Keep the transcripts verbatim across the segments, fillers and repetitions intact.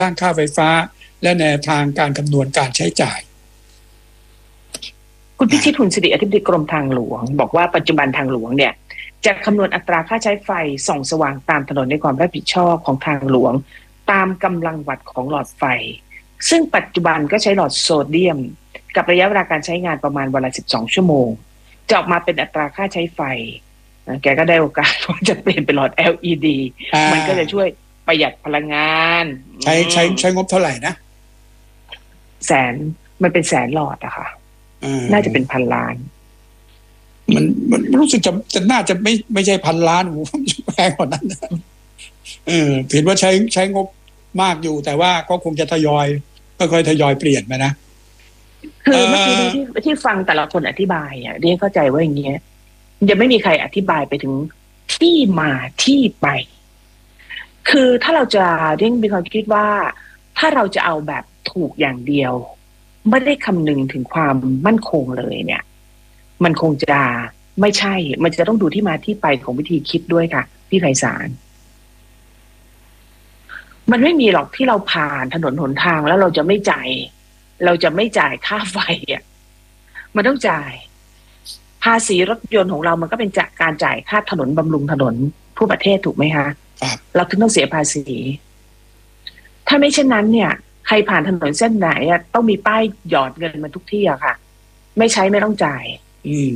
ด้านค่าไฟฟ้าและแนวทางการคำนวณการใช้จ่ายคุณพิชิต หุ่นสิริอธิบดีกรมทางหลวงบอกว่าปัจจุบันทางหลวงเนี่ยจะคำนวณอัตราค่าใช้ไฟส่องสว่างตามถนนในความรับผิดชอบของทางหลวงตามกำลังวัตต์ของหลอดไฟซึ่งปัจจุบันก็ใช้หลอดโซเดียมกับระยะเวลาการใช้งานประมาณวันละสิบสองชั่วโมงจะออกมาเป็นอัตราค่าใช้ไฟแกก็ได้โอกาสว่าจะเปลี่ยนเป็นหลอด แอล อี ดี มันก็จะช่วยประหยัดพลังงานใช้ใช้ใช้งบเท่าไหร่นะแสนมันเป็นแสนหลอดอะค่ะน่าจะเป็นพันล้านมันมันรู้สึกจะจะน่าจะไม่ไม่ใช่พันล้านโอ้โหแพงกว่านั้นเออเห็นว่าใช้ใช้งบมากอยู่แต่ว่าก็คงจะทยอยค่อยๆทยอยเปลี่ยนไปนะคือเมื่อกี้ที่ที่ฟังแต่ละคนอธิบายอ่ะเรียนเข้าใจว่าอย่างเงี้ยยังไม่มีใครอธิบายไปถึงที่มาที่ไปคือถ้าเราจะเรียนมีความคิดว่าถ้าเราจะเอาแบบถูกอย่างเดียวไม่ได้คำนึงถึงความมั่นคงเลยเนี่ยมันคงจะไม่ใช่มันจะต้องดูที่มาที่ไปของวิธีคิดด้วยค่ะพี่ไพศาลมันไม่มีหรอกที่เราผ่านถนนหนทางแล้วเราจะไม่จ่ายเราจะไม่จ่ายค่าไฟอ่ะมันต้องจ่ายภาษีรถยนต์ของเรามันก็เป็นจากการจ่ายค่าถนนบำรุงถนนทั่วประเทศถูกไหมคะเราถึงต้องเสียภาษีถ้าไม่เช่นนั้นเนี่ยใครผ่านถนนเส้นไหนอ่ะต้องมีป้ายหยอดเงินมาทุกที่อะค่ะไม่ใช้ไม่ต้องจ่ายอืม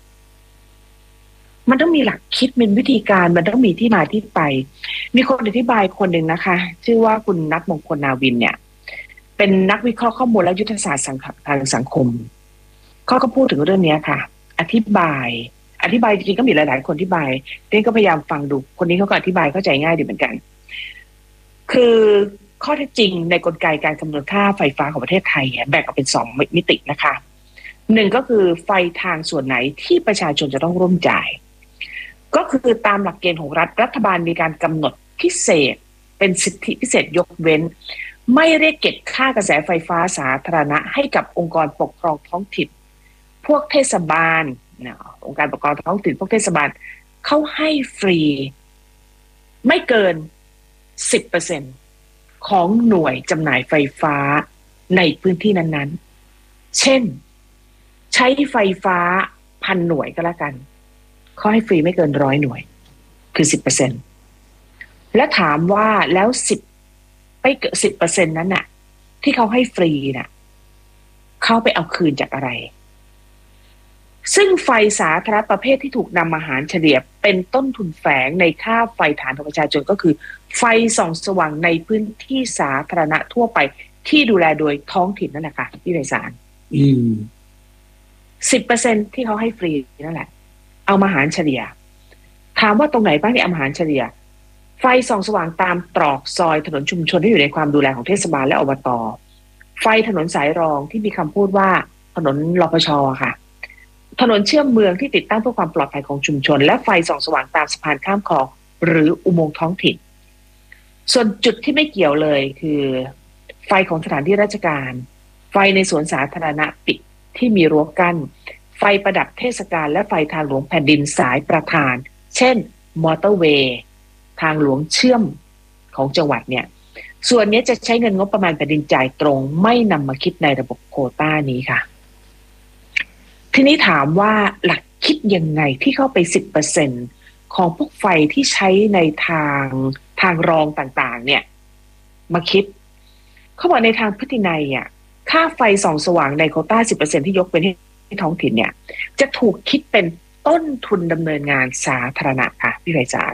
มันต้องมีหลักคิดมีวิธีการมันต้องมีที่มาที่ไปมีคนอธิบายคนหนึ่งนะคะชื่อว่าคุณนัทมงคลนาวินเนี่ยเป็นนักวิเคราะห์ข้อมูลและยุทธศาสตร์ทางสังคมเขาก็พูดถึงเรื่องนี้ค่ะอธิบายอธิบายจริงๆก็มีหลายๆคนอธิบายเต้นก็พยายามฟังดูคนนี้เขาก็อธิบายเข้าใจง่ายดีเหมือนกันคือข้อเท็จจริงในกลไกการคำนวณค่าไฟฟ้าของประเทศไทยแบ่งออกเป็นสองมิตินะคะหนึ่งก็คือไฟทางส่วนไหนที่ประชาชนจะต้องร่วมจ่ายก็คือตามหลักเกณฑ์ของรัฐรัฐบาลมีการกำหนดพิเศษเป็นสิทธิพิเศษยกเว้นไม่เรียกเก็บค่ากระแสไฟฟ้าสาธารณะให้กับองค์กรปกครองท้องถิ่นพวกเทศบาลนะองค์การปกครองท้องถิ่นพวกเทศบาลเขาให้ฟรีไม่เกิน สิบเปอร์เซ็นต์ ของหน่วยจำหน่ายไฟฟ้าในพื้นที่นั้นๆเช่นใช้ไฟฟ้าพันหน่วยก็แล้วกันเขาให้ฟรีไม่เกินร้อยหน่วยคือ สิบเปอร์เซ็นต์ และถามว่าแล้วสิบไปเกิน สิบเปอร์เซ็นต์ นั้นน่ะที่เขาให้ฟรีน่ะเขาไปเอาคืนจากอะไรซึ่งไฟสาธารณะประเภทที่ถูกนำมาหารเฉลี่ยเป็นต้นทุนแฝงในค่าไฟฐานของประชาชนก็คือไฟส่องสว่างในพื้นที่สาธารณะทั่วไปที่ดูแลโดยท้องถิ่นนั่นแหละค่ะพี่ไพศาลอืมสิบเปอร์เซ็นต์ ที่เขาให้ฟรีนั่นแหละเอามาหารเฉลี่ยถามว่าตรงไหนบ้างที่เอามาหารเฉลี่ยไฟส่องสว่างตามตรอกซอยถนนชุมชนที่อยู่ในความดูแลของเทศบาลและอบต.ไฟถนนสายรองที่มีคำพูดว่าถนนรพช.ค่ะถนนเชื่อมเมืองที่ติดตั้งเพื่อความปลอดภัยของชุมชนและไฟส่องสว่างตามสะพานข้ามคลองหรืออุโมงค์ท้องถิ่นส่วนจุดที่ไม่เกี่ยวเลยคือไฟของสถานที่ราชการไฟในสวนสาธารณะปิดที่มีรั้วกั้นไฟประดับเทศกาลและไฟทางหลวงแผ่นดินสายประธานเช่นมอเตอร์เวย์ทางหลวงเชื่อมของจังหวัดเนี่ยส่วนนี้จะใช้เงินงบประมาณแผ่นดินจ่ายตรงไม่นำมาคิดในระบบโควต้านี้ค่ะทีนี้ถามว่าหลักคิดยังไงที่เข้าไป สิบเปอร์เซ็นต์ ของพวกไฟที่ใช้ในทางทางรองต่างๆเนี่ยมาคิดเขาบอกในทางพฤตินัยอ่ะค่าไฟส่องสว่างในโควต้า สิบเปอร์เซ็นต์ ที่ยกเป็นให้ท้องถิ่นเนี่ยจะถูกคิดเป็นต้นทุนดำเนินงานสาธารณะค่ะพี่ไพศาล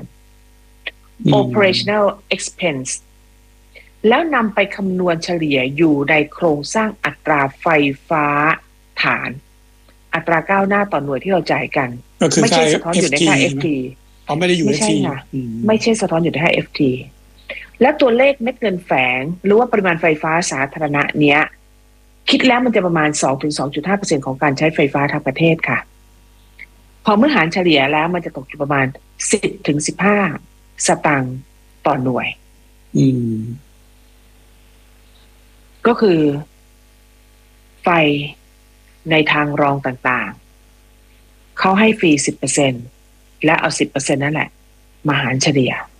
operational expense แล้วนำไปคำนวณเฉลี่ยอยู่ในโครงสร้างอัตราไฟฟ้าฐานอัตราก้าวหน้าต่อหน่วยที่เราจ่ายกันไม่ใช่สะท้อนอยู่ในค่า เอฟ ทีเขาไม่ได้อยู่ เอฟ ทีไม่ใช่ค่ะไม่ใช่สะท้อนอยู่ในค่า เอฟ ที และตัวเลขเม็ดเงินแฝงหรือว่าปริมาณไฟฟ้าสาธารณะเนี้ยคิดแล้วมันจะประมาณ สองถึงสองจุดห้าเปอร์เซ็นต์ ของการใช้ไฟฟ้าทั้งประเทศค่ะพอเมื่อหารเฉลี่ยแล้วมันจะตกอยู่ประมาณ สิบถึงสิบห้า สตางค์ต่อหน่วยอืมก็คือไฟในทางรองต่างๆเขาให้ฟรี สิบเปอร์เซ็นต์ และเอา สิบเปอร์เซ็นต์ นั่นแหละมาหารเฉลี่ย